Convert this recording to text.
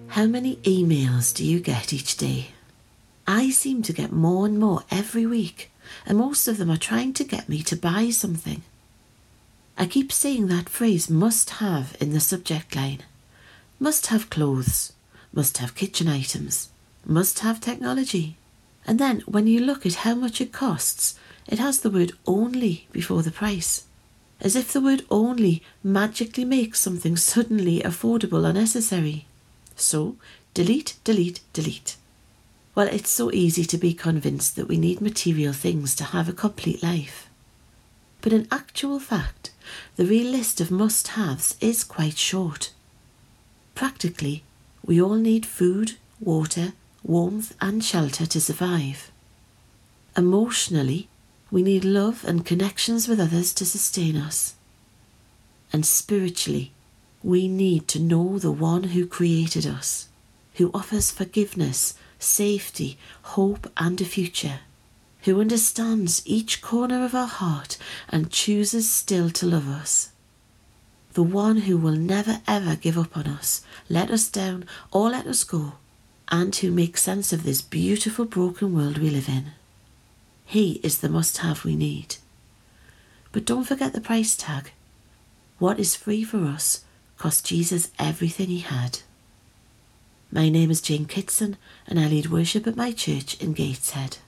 How many emails do you get each day? I seem to get more and more every week, and most of them are trying to get me to buy something. I keep seeing that phrase must have in the subject line. Must have clothes, must have kitchen items, must have technology. And then when you look at how much it costs, it has the word only before the price. As if the word only magically makes something suddenly affordable or necessary. So, delete, delete, delete. Well, it's so easy to be convinced that we need material things to have a complete life. But in actual fact, the real list of must-haves is quite short. Practically, we all need food, water, warmth and shelter to survive. Emotionally, we need love and connections with others to sustain us. And spiritually, we need to know the one who created us, who offers forgiveness, safety, hope and a future, who understands each corner of our heart and chooses still to love us. The one who will never ever give up on us, let us down or let us go, and who makes sense of this beautiful broken world we live in. He is the must-have we need. But don't forget the price tag. What is free for us cost Jesus everything he had. My name is Jane Kitson and I lead worship at my church in Gateshead.